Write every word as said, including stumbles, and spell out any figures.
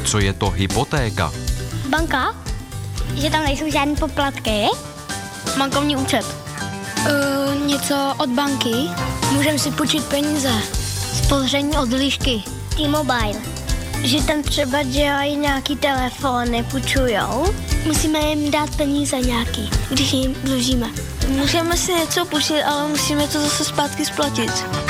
co je to hypotéka? Banka? Že tam nejsou žádné poplatky? Bankovní účet. Uh, něco od banky. Můžeme si půjčit peníze. Spoření od lišky. T-Mobile. Že tam třeba dělají nějaký telefony, půjčujou. Musíme jim dát peníze nějaký, když jim dlužíme. Můžeme si něco půjčit, ale musíme to zase zpátky splatit.